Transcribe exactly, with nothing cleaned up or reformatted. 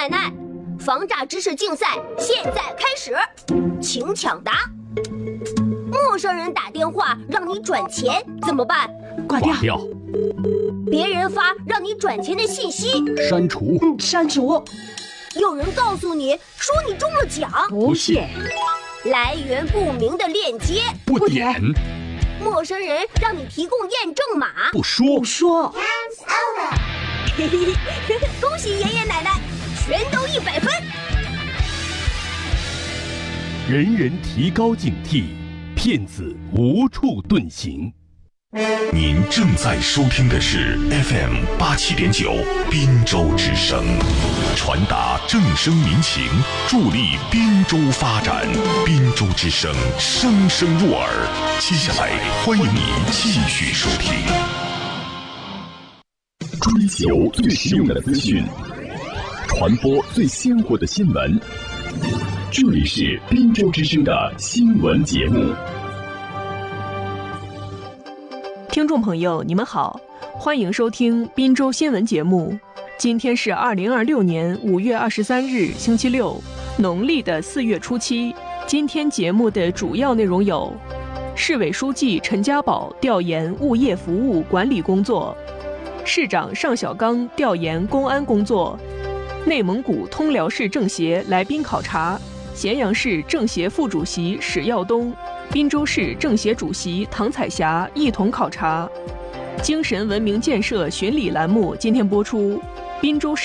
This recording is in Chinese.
奶奶，防诈知识竞赛现在开始，请抢答。陌生人打电话让你转钱怎么办？ 挂掉。 挂掉。 别人发让你转钱的信息， 删除。 嗯，删除。 有人告诉你说你中了奖， 不信。 来源不明的链接， 不点。 陌生人让你提供验证码， 不说。 不说。 嘿嘿嘿，恭喜爷爷奶奶，全都一百分。 人人提高警惕，骗子无处遁形。 您正在收听的是 F M 八七点九滨州之声，传达正声民情，助力滨州发展。滨州之声，声声入耳。接下来，欢迎您继续收听。 追求最实用的资讯，传播最鲜活的新闻。这里是滨州之声的新闻节目。 听众朋友，你们好，欢迎收听滨州新闻节目。今天是二零二六年五月二十三日，星期六，农历的四月初七。今天节目的主要内容有：市委书记陈家宝调研物业服务管理工作，市长尚小刚调研公安工作，内蒙古通辽市政协来宾考察，咸阳市政协副主席史耀东、滨州市政协主席唐彩霞一同考察。精神文明建设巡礼栏目今天播出，滨州市